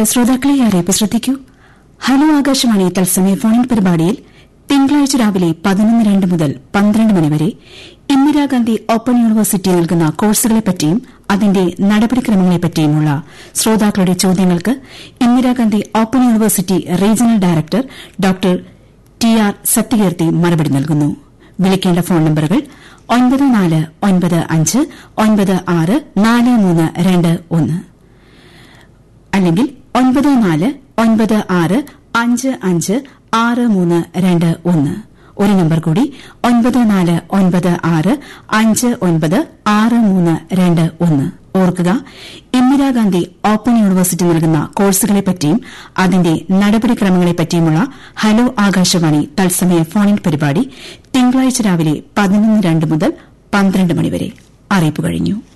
ശ്രോതാക്കളെ അറിയിപ്പ് ശ്രദ്ധിക്കൂ. ഹലോ ആകാശവാണി തത്സമയ ഫോണിൻ പരിപാടിയിൽ തിങ്കളാഴ്ച രാവിലെ 11:02 മുതൽ 12 മണിവരെ ഇന്ദിരാഗാന്ധി ഓപ്പൺ യൂണിവേഴ്സിറ്റി നൽകുന്ന കോഴ്സുകളെപ്പറ്റിയും അതിന്റെ നടപടിക്രമങ്ങളെപ്പറ്റിയുമുള്ള ശ്രോതാക്കളുടെ ചോദ്യങ്ങൾക്ക് Indira Gandhi open university regional director doctor ടി.ആർ. Sathyakeerthi മറുപടി നൽകുന്നു. വിളിക്കേണ്ട ഫോൺ നമ്പറുകൾ 9495964321 അല്ലെങ്കിൽ 9496556321. ഒരു നമ്പർ കൂടി 9495566321. ഓർക്കുക, ഇന്ദിരാഗാന്ധി ഓപ്പൺ യൂണിവേഴ്സിറ്റി നൽകുന്ന കോഴ്സുകളെപ്പറ്റിയും അതിന്റെ നടപടിക്രമങ്ങളെപ്പറ്റിയുമുള്ള ഹലോ ആകാശവാണി തത്സമയ ഫോണിൻ പരിപാടി തിങ്കളാഴ്ച രാവിലെ 11:02 മുതൽ 12 മണിവരെ. അറിയിപ്പ് കഴിഞ്ഞു.